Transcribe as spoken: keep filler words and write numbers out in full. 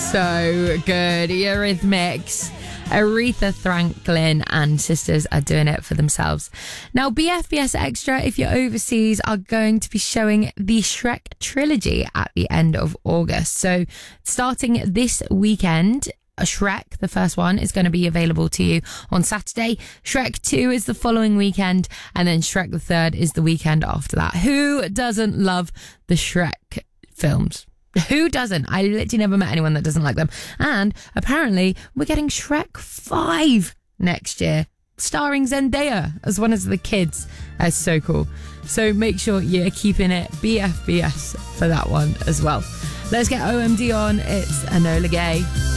So good. Eurythmics. Aretha Franklin and Sisters are doing it for themselves. Now, B F B S Extra, if you're overseas, are going to be showing the Shrek trilogy at the end of August. So starting this weekend, Shrek, the first one, is going to be available to you on Saturday. Shrek two is the following weekend. And then Shrek the third is the weekend after that. Who doesn't love the Shrek films? Who doesn't? I literally never met anyone that doesn't like them. And apparently we're getting Shrek five next year, starring Zendaya as one of the kids. That's so cool. So make sure you're keeping it B F B S for that one as well. Let's get O M D on. It's Enola Gay.